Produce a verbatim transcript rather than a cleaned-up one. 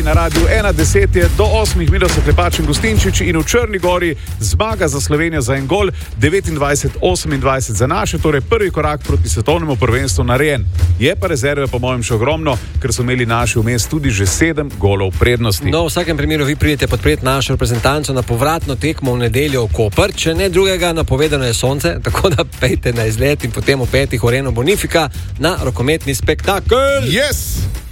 naprej na radiju ena deset je do osmih minut so Klepač in Gustinčič in v Črni Gori zmaga za Slovenijo za en gol, devetindvajset osemindvajset za naše, torej prvi korak proti svetovnemu prvenstvu narejen. Je pa rezerve po mojem še ogromno, ker so imeli naši vmes tudi že sedem golov prednosti. No, v vsakem primeru vi pridete podpreti našo reprezentanco na povratno tekmo v nedeljo v Koper, če ne drugega, napovedano je sonce, tako da pejte na izlet in potem v petih v Areno Bonifika na rokometni spektakel. Yes!